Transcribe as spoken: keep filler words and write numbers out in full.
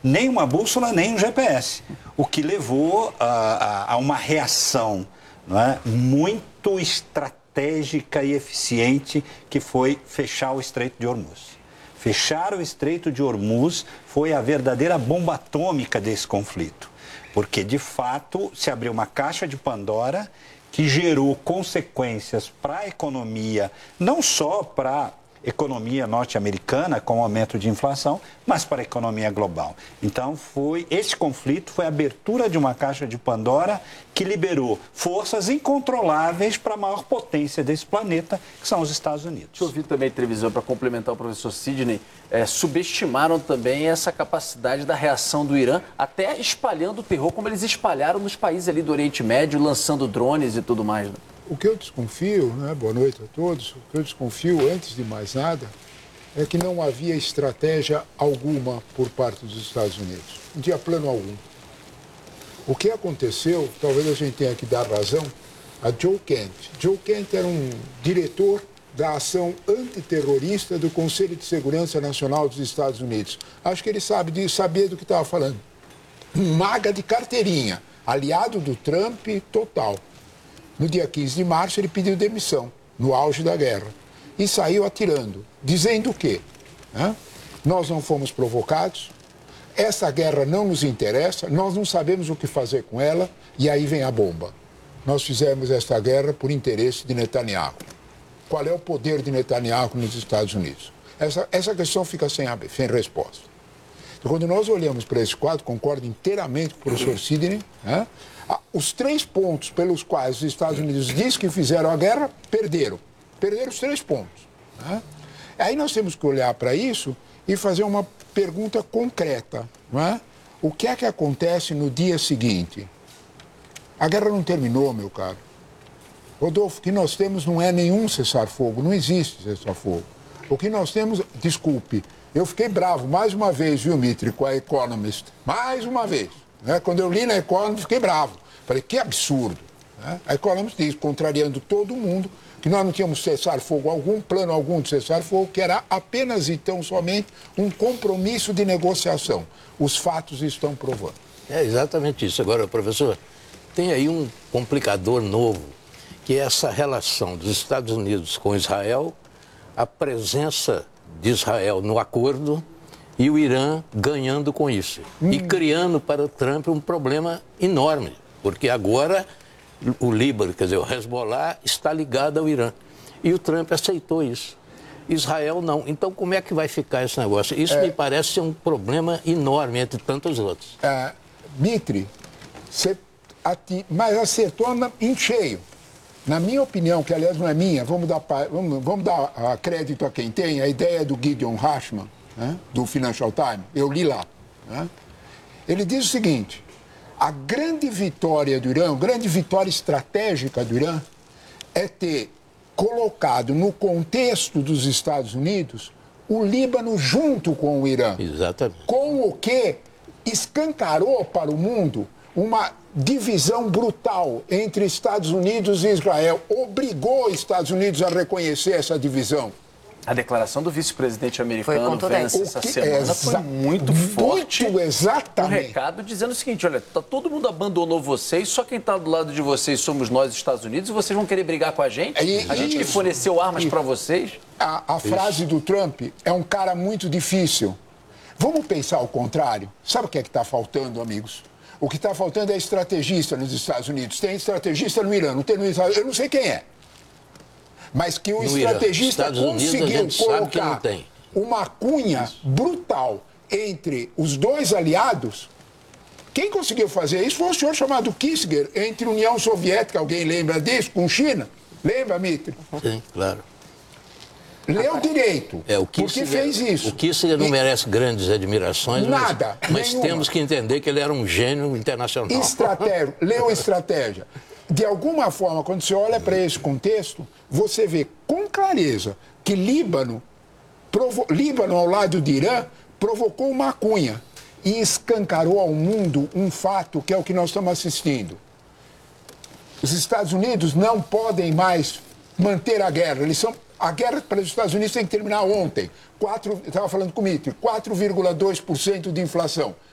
nem uma bússola, nem um G P S. O que levou a, a, a uma reação, não é, muito estratégica e eficiente, que foi fechar o Estreito de Hormuz. Fechar o Estreito de Hormuz foi a verdadeira bomba atômica desse conflito. Porque, de fato, se abriu uma caixa de Pandora que gerou consequências para a economia, não só para a economia norte-americana, com o aumento de inflação, mas para a economia global. Então, foi, esse conflito foi a abertura de uma caixa de Pandora que liberou forças incontroláveis para a maior potência desse planeta, que são os Estados Unidos. Eu ouvi também a televisão, para complementar o professor Sidney, é, subestimaram também essa capacidade da reação do Irã, até espalhando o terror, como eles espalharam nos países ali do Oriente Médio, lançando drones e tudo mais, né? O que eu desconfio, né, boa noite a todos, o que eu desconfio, antes de mais nada, é que não havia estratégia alguma por parte dos Estados Unidos. Não tinha plano algum. O que aconteceu, talvez a gente tenha que dar razão, a Joe Kent. Joe Kent era um diretor da ação antiterrorista do Conselho de Segurança Nacional dos Estados Unidos. Acho que ele sabe de, sabia do que estava falando. Um maga de carteirinha, aliado do Trump total. No dia quinze de março, ele pediu demissão, no auge da guerra, e saiu atirando, dizendo o quê? Né? Nós não fomos provocados, essa guerra não nos interessa, nós não sabemos o que fazer com ela, e aí vem a bomba. Nós fizemos esta guerra por interesse de Netanyahu. Qual é o poder de Netanyahu nos Estados Unidos? Essa, essa questão fica sem, sem resposta. Então, quando nós olhamos para esse quadro, concordo inteiramente com o professor Sidney, né? Os três pontos pelos quais os Estados Unidos dizem que fizeram a guerra, perderam. Perderam os três pontos. Né? Aí nós temos que olhar para isso e fazer uma pergunta concreta. Não é? O que é que acontece no dia seguinte? A guerra não terminou, meu caro. Rodolfo, o que nós temos não é nenhum cessar-fogo, não existe cessar-fogo. O que nós temos, desculpe, eu fiquei bravo mais uma vez, viu, Mitre, com a Economist, mais uma vez. Né? Quando eu li na Economist, fiquei bravo. Falei, que absurdo. Né? A Economist diz, contrariando todo mundo, que nós não tínhamos cessar-fogo algum, plano algum de cessar-fogo, que era apenas e tão somente um compromisso de negociação. Os fatos estão provando. É exatamente isso. Agora, professor, tem aí um complicador novo, que é essa relação dos Estados Unidos com Israel, a presença de Israel no acordo e o Irã ganhando com isso. Hum. E criando para o Trump um problema enorme, porque agora o Líbano, quer dizer, o Hezbollah está ligado ao Irã. E o Trump aceitou isso. Israel não. Então, como é que vai ficar esse negócio? Isso é, me parece ser um problema enorme, entre tantos outros. É, Mitre, você ati... mas acertou em cheio. Na minha opinião, que aliás não é minha, vamos dar, vamos, vamos dar uh, crédito a quem tem, a ideia do Gideon Rachman, né, do Financial Times, eu li lá. Né? Ele diz o seguinte, a grande vitória do Irã, a grande vitória estratégica do Irã é ter colocado no contexto dos Estados Unidos o Líbano junto com o Irã. Exatamente. Com o que escancarou para o mundo uma divisão brutal entre Estados Unidos e Israel. Obrigou os Estados Unidos a reconhecer essa divisão. A declaração do vice-presidente americano Vance essa semana foi muito forte. Muito exatamente. Um recado dizendo o seguinte, olha, tá, todo mundo abandonou vocês, só quem está do lado de vocês somos nós, Estados Unidos, e vocês vão querer brigar com a gente? E, a gente que forneceu armas para vocês? A, a frase do Trump é um cara muito difícil. Vamos pensar ao contrário. Sabe o que é que está faltando, amigos? O que está faltando é estrategista nos Estados Unidos. Tem estrategista no Irã, não tem no Israel. Eu não sei quem é. Mas que o no estrategista Estados conseguiu Unidos, colocar uma cunha isso. brutal entre os dois aliados. Quem conseguiu fazer isso foi um senhor chamado Kissinger, entre União Soviética, alguém lembra disso, com China? Lembra, Mitre? Sim, claro. Leu direito, é, o porque fez isso. O Kissinger não e... merece grandes admirações, Nada, mas, mas temos que entender que ele era um gênio internacional. Estratégia, leu estratégia. De alguma forma, quando você olha para esse contexto, você vê com clareza que Líbano, provo... Líbano ao lado de Irã, provocou uma cunha e escancarou ao mundo um fato que é o que nós estamos assistindo. Os Estados Unidos não podem mais manter a guerra. Eles são... A guerra para os Estados Unidos tem que terminar ontem. quatro, estava falando com o Mitre, quatro vírgula dois por cento de inflação.